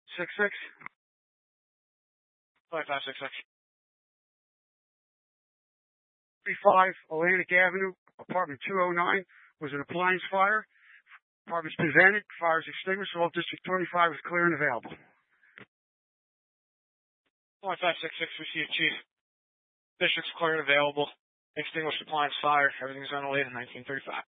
5566. 5566. 35 Atlantic Avenue, apartment 209, was an appliance fire. Apartment's prevented, fire is extinguished, all District 25 is clear and available. 5566, we see you, Chief. District's clear and available. Extinguished appliance fire. Everything's on the way to 1935.